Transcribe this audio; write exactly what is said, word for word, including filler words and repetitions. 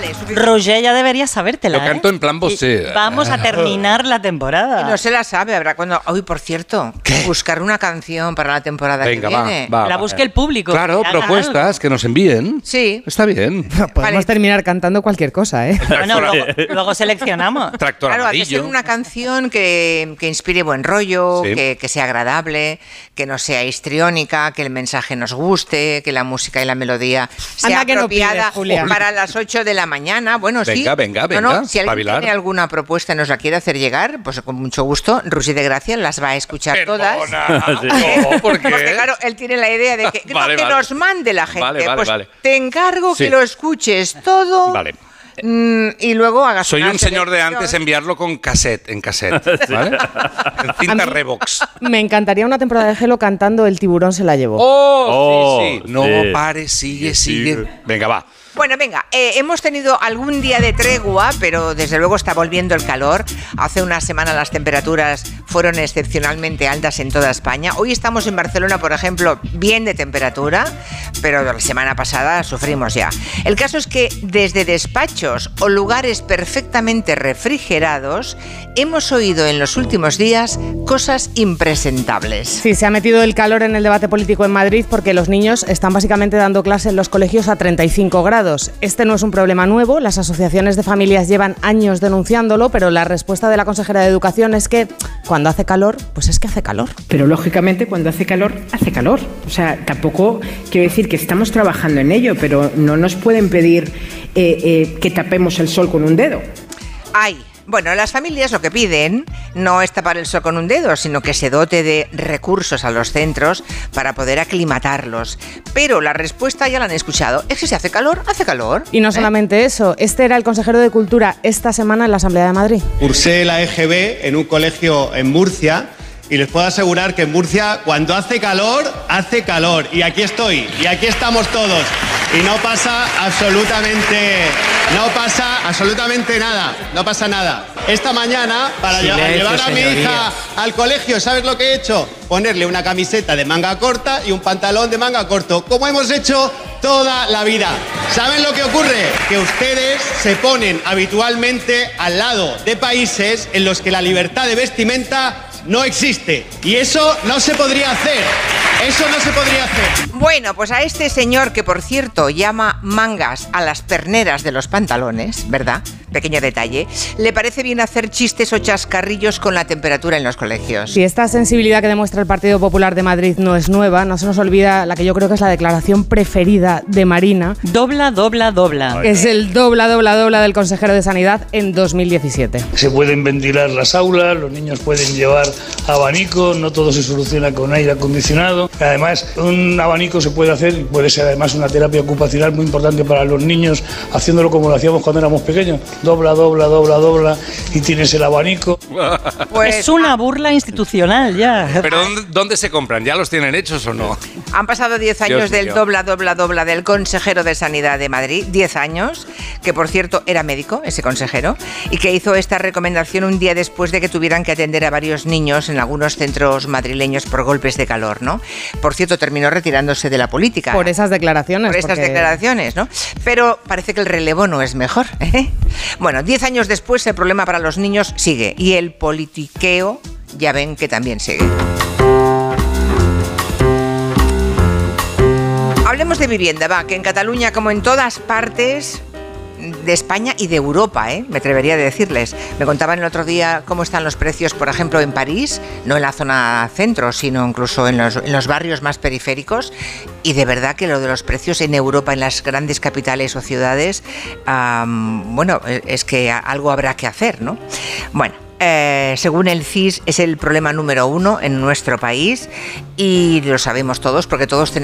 Vale, suficiente. Roger ya debería sabértela. Lo canto ¿eh? en plan bossé. Vamos a terminar la temporada. Y no se la sabe, habrá cuando... Hoy, por cierto, ¿Qué? buscar una canción para la temporada Venga, que viene. va, va. La va. busque el público. Claro, que haga propuestas algo. que nos envíen. Sí. Está bien. Podemos Vale. terminar cantando cualquier cosa, ¿eh? Bueno, luego, luego seleccionamos. Tractor Claro, hay que amarillo. ser una canción que, que inspire buen rollo, Sí. que, que sea agradable, que no sea histriónica, que el mensaje nos guste, que la música y la melodía sea Anda que no apropiada pides, Julia. para las ocho de la mañana. Bueno, sí. Venga, venga, No, no, venga, si alguien espabilar. tiene alguna propuesta y nos la quiere hacer llegar, pues con mucho gusto, Rusi de Gracia las va a escuchar todas. Perdona. Sí. No, ¿por qué? Porque claro, él tiene la idea de que, no, Vale, que vale. nos mande la gente. Vale, vale, pues vale. te encargo Sí. que lo escuches todo. Vale. mm, y luego hagas Soy una un señor de selección. antes enviarlo con cassette, en cassette, ¿vale? En cinta A mí- Revox. Me encantaría una temporada de Gelo cantando El tiburón se la llevó. ¡Oh! Oh, sí, sí. No sí. pares, sigue, Sí, sigue. Venga, va. Bueno, venga, eh, hemos tenido algún día de tregua, pero desde luego está volviendo el calor. Hace una semana las temperaturas fueron excepcionalmente altas en toda España. Hoy estamos en Barcelona, por ejemplo, bien de temperatura, pero la semana pasada sufrimos ya. El caso es que desde despachos o lugares perfectamente refrigerados hemos oído en los últimos días cosas impresentables. Sí, se ha metido el calor en el debate político en Madrid porque los niños están básicamente dando clase en los colegios a treinta y cinco grados. Este no es un problema nuevo, las asociaciones de familias llevan años denunciándolo, pero la respuesta de la consejera de Educación es que cuando hace calor, pues es que hace calor. Pero lógicamente cuando hace calor, hace calor. O sea, tampoco quiero decir que estamos trabajando en ello, pero no nos pueden pedir eh, eh, que tapemos el sol con un dedo. Ay, bueno, las familias lo que piden no es tapar el sol con un dedo, sino que se dote de recursos a los centros para poder aclimatarlos. Pero la respuesta ya la han escuchado. Es que si hace calor, hace calor. Y no ¿Eh? solamente eso, este era el consejero de Cultura esta semana en la Asamblea de Madrid. Cursé la E G B en un colegio en Murcia y les puedo asegurar que en Murcia cuando hace calor, hace calor. Y aquí estoy, y aquí estamos todos. Y no pasa absolutamente, no pasa absolutamente nada, no pasa nada. Esta mañana, para Silencio, llevar a mi señoría. hija al colegio, ¿sabes lo que he hecho? Ponerle una camiseta de manga corta y un pantalón de manga corto, como hemos hecho toda la vida. ¿Saben lo que ocurre? Que ustedes se ponen habitualmente al lado de países en los que la libertad de vestimenta no existe. Y eso no se podría hacer. Eso no se podría hacer. Bueno, pues a este señor que, por cierto, llama mangas a las perneras de los pantalones, ¿verdad? Pequeño detalle. Le parece bien hacer chistes o chascarrillos con la temperatura en los colegios. Si esta sensibilidad que demuestra el Partido Popular de Madrid no es nueva, no se nos olvida la que yo creo que es la declaración preferida de Marina, Dobla, dobla, dobla. que es el dobla, dobla, dobla del consejero de Sanidad en dos mil diecisiete. Se pueden ventilar las aulas, los niños pueden llevar abanico, no todo se soluciona con aire acondicionado. Además, un abanico se puede hacer y puede ser además una terapia ocupacional muy importante para los niños, haciéndolo como lo hacíamos cuando éramos pequeños. Dobla, dobla, dobla, dobla y tienes el abanico. Pues Es una burla institucional ya. Pero ¿dónde, dónde se compran? ¿Ya los tienen hechos o no? han pasado diez años Dios del mío. dobla, dobla, dobla del consejero de Sanidad de Madrid. diez años, que por cierto era médico, ese consejero, y que hizo esta recomendación un día después de que tuvieran que atender a varios niños en algunos centros madrileños por golpes de calor, ¿no? Por cierto, terminó retirándose de la política. Por esas declaraciones. Por estas porque- declaraciones, ¿no? Pero parece que el relevo no es mejor, ¿eh? Bueno, diez años después el problema para los niños sigue y el politiqueo ya ven que también sigue. Hablemos de vivienda, va, que en Cataluña, como en todas partes de España y de Europa, ¿eh? Me atrevería a decirles. Me contaban el otro día cómo están los precios, por ejemplo, en París, no en la zona centro, sino incluso en los, en los barrios más periféricos. Y de verdad que lo de los precios en Europa, en las grandes capitales o ciudades, um, bueno, es que algo habrá que hacer, ¿no? Bueno. Eh, según el C I S es el problema número uno en nuestro país y lo sabemos todos porque todos tenemos